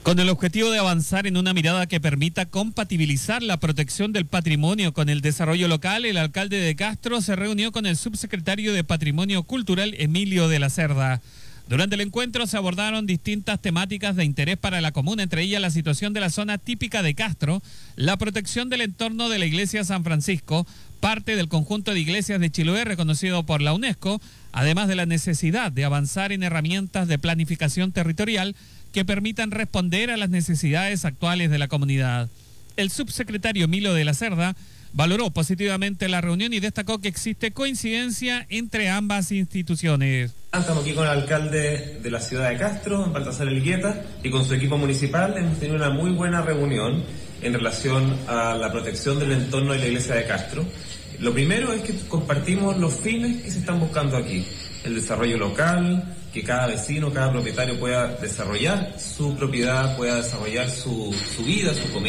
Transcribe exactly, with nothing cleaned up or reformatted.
Con el objetivo de avanzar en una mirada que permita compatibilizar la protección del patrimonio con el desarrollo local, el alcalde de Castro se reunió con el subsecretario de Patrimonio Cultural, Emilio de la Cerda. Durante el encuentro se abordaron distintas temáticas de interés para la comuna, entre ellas la situación de la zona típica de Castro, la protección del entorno de la iglesia San Francisco, parte del conjunto de iglesias de Chiloé reconocido por la UNESCO, además de la necesidad de avanzar en herramientas de planificación territorial que permitan responder a las necesidades actuales de la comunidad. El subsecretario Emilio de la Cerda valoró positivamente la reunión y destacó que existe coincidencia entre ambas instituciones. Estamos aquí con el alcalde de la ciudad de Castro, Baltasar Elgueta, y con su equipo municipal hemos tenido una muy buena reunión en relación a la protección del entorno de la iglesia de Castro. Lo primero es que compartimos los fines que se están buscando aquí: el desarrollo local, que cada vecino, cada propietario pueda desarrollar su propiedad, pueda desarrollar su, su vida, su comercio.